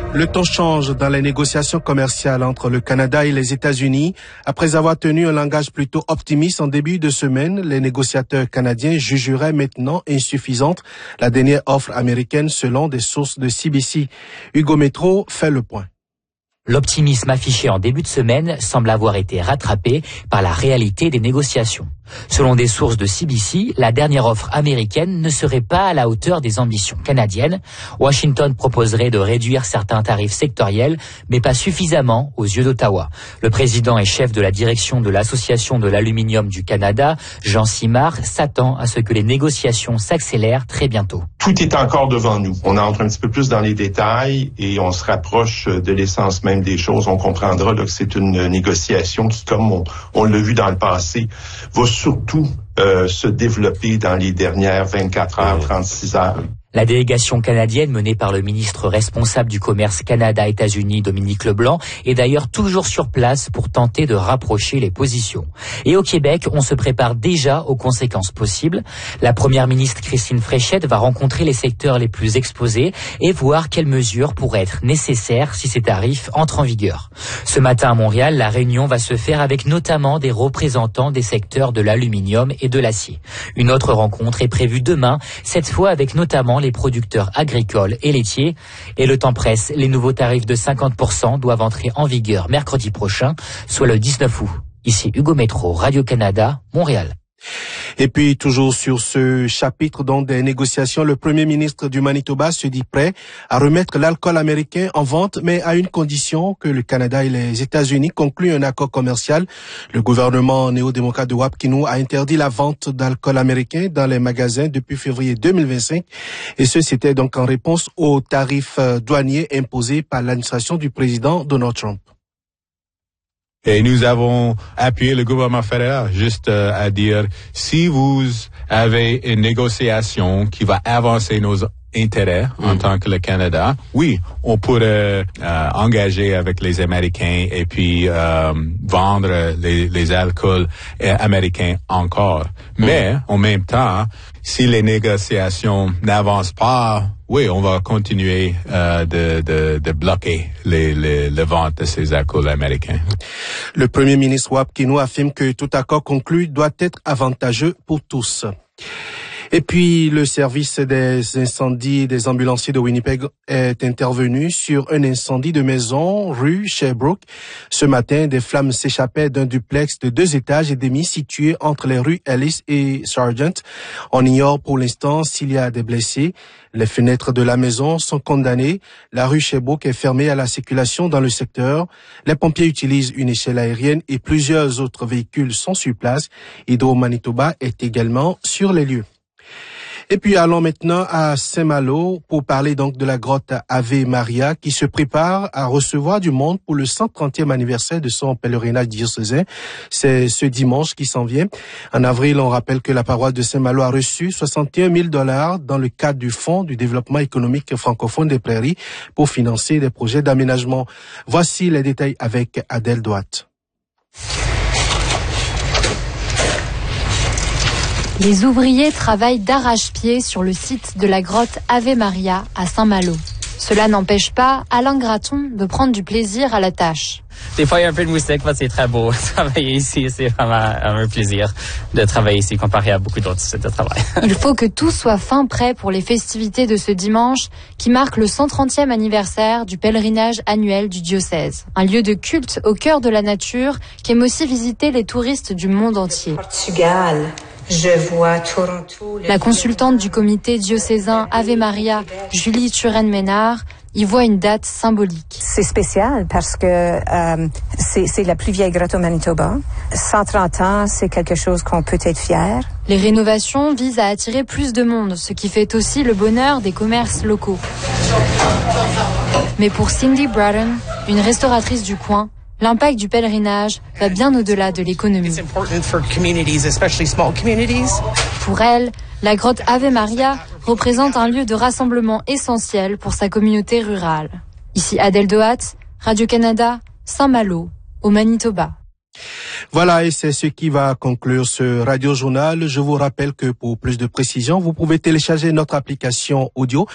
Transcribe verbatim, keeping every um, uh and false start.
Le ton change dans les négociations commerciales entre le Canada et les États-Unis. Après avoir tenu un langage plutôt optimiste en début de semaine, les négociateurs canadiens jugeraient maintenant insuffisante la dernière offre américaine selon des sources de C B C. Hugo Métro fait le point. L'optimisme affiché en début de semaine semble avoir été rattrapé par la réalité des négociations. Selon des sources de C B C, la dernière offre américaine ne serait pas à la hauteur des ambitions canadiennes. Washington proposerait de réduire certains tarifs sectoriels, mais pas suffisamment aux yeux d'Ottawa. Le président et chef de la direction de l'Association de l'aluminium du Canada, Jean Simard, s'attend à ce que les négociations s'accélèrent très bientôt. Tout est encore devant nous. On entre un petit peu plus dans les détails et on se rapproche de l'essence même des choses. On comprendra là, que c'est une négociation qui, comme on, on l'a vu dans le passé, va surtout euh, se développer dans les dernières vingt-quatre heures, trente-six heures. La délégation canadienne menée par le ministre responsable du commerce Canada-États-Unis, Dominique Leblanc, est d'ailleurs toujours sur place pour tenter de rapprocher les positions. Et au Québec, on se prépare déjà aux conséquences possibles. La première ministre Christine Fréchette va rencontrer les secteurs les plus exposés et voir quelles mesures pourraient être nécessaires si ces tarifs entrent en vigueur. Ce matin à Montréal, la réunion va se faire avec notamment des représentants des secteurs de l'aluminium et de l'acier. Une autre rencontre est prévue demain, cette fois avec notamment les producteurs agricoles et laitiers. Et le temps presse, les nouveaux tarifs de cinquante pour cent doivent entrer en vigueur mercredi prochain, soit le dix-neuf août. Ici Hugo Métro, Radio-Canada, Montréal. Et puis, toujours sur ce chapitre donc des négociations, le premier ministre du Manitoba se dit prêt à remettre l'alcool américain en vente, mais à une condition, que le Canada et les États-Unis concluent un accord commercial. Le gouvernement néo-démocrate de Wapkinou a interdit la vente d'alcool américain dans les magasins depuis février deux mille vingt-cinq. Et ce, c'était donc en réponse aux tarifs douaniers imposés par l'administration du président Donald Trump. Et nous avons appuyé le gouvernement fédéral juste euh, à dire, si vous avez une négociation qui va avancer nos intérêts mmh. en tant que le Canada, oui, on pourrait euh, engager avec les Américains et puis euh, vendre les, les alcools américains encore. Mmh. Mais en même temps, si les négociations n'avancent pas, oui, on va continuer euh, de, de, de bloquer les, les, les ventes de ces alcools américains. Le premier ministre Wapkinou affirme que tout accord conclu doit être avantageux pour tous. Et puis, le service des incendies des ambulanciers de Winnipeg est intervenu sur un incendie de maison rue Sherbrooke. Ce matin, des flammes s'échappaient d'un duplex de deux étages et demi situé entre les rues Ellis et Sargent. On ignore pour l'instant s'il y a des blessés. Les fenêtres de la maison sont condamnées. La rue Sherbrooke est fermée à la circulation dans le secteur. Les pompiers utilisent une échelle aérienne et plusieurs autres véhicules sont sur place. Hydro-Manitoba est également sur les lieux. Et puis allons maintenant à Saint-Malo pour parler donc de la grotte Ave Maria qui se prépare à recevoir du monde pour le cent trentième anniversaire de son pèlerinage diocésain. C'est ce dimanche qui s'en vient. En avril, on rappelle que la paroisse de Saint-Malo a reçu soixante et un mille dollars dans le cadre du Fonds du développement économique francophone des prairies pour financer des projets d'aménagement. Voici les détails avec Adèle Douat. Les ouvriers travaillent d'arrache-pied sur le site de la grotte Ave Maria à Saint-Malo. Cela n'empêche pas Alain Graton de prendre du plaisir à la tâche. Des fois, il y a un peu de moustique, mais c'est très beau. Travailler ici, c'est vraiment un plaisir de travailler ici comparé à beaucoup d'autres sites de travail. Il faut que tout soit fin prêt pour les festivités de ce dimanche qui marque le cent trentième anniversaire du pèlerinage annuel du diocèse. Un lieu de culte au cœur de la nature qui aime aussi visiter les touristes du monde entier. Portugal. Je vois Toronto. La consultante du comité diocésain Ave Maria, Julie Turenne-Ménard, y voit une date symbolique. C'est spécial parce que euh, c'est, c'est la plus vieille grotte au Manitoba. cent trente ans, c'est quelque chose qu'on peut être fier. Les rénovations visent à attirer plus de monde, ce qui fait aussi le bonheur des commerces locaux. Mais pour Cindy Bratton, une restauratrice du coin, l'impact du pèlerinage va bien au-delà de l'économie. Pour elle, la grotte Ave Maria représente un lieu de rassemblement essentiel pour sa communauté rurale. Ici Adèle Doat, Radio-Canada, Saint-Malo, au Manitoba. Voilà, et c'est ce qui va conclure ce radio-journal. Je vous rappelle que pour plus de précisions, vous pouvez télécharger notre application audio